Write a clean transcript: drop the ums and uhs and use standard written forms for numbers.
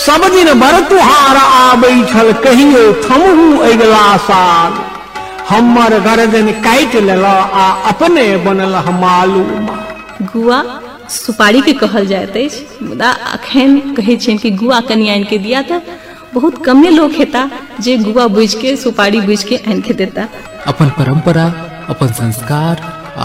सब दिन बर तुहार आबै छल कहियो थमहू अगला साल हमर गर्दन काटि लेला आ अपने बनल मालूम। गुआ सुपारी के कहल जाइत अछि, मुदा अखन कहै छियनि कि गुआ कनि आनि के दिया तऽ बहुत कमे लोग हेता जे गुआ बुझ के सुपारी बुझ के आनि के देता। अपन परंपरा, अपन संस्कार